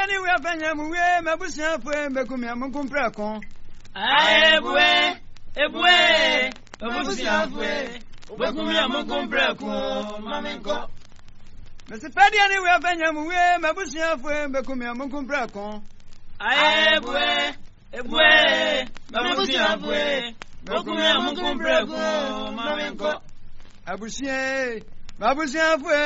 ni we afanya mu we mabusia fo bekum ya munkumpra kon. Ebue mabusia fo bekum ya munkumpra kon mamenko. Mese pedia ni we afanya mu we mabusia fo bekum ya munkumpra kon. Ebue mabusia fo bekum ya munkumpra kon mamenko. Abusia mabusia fo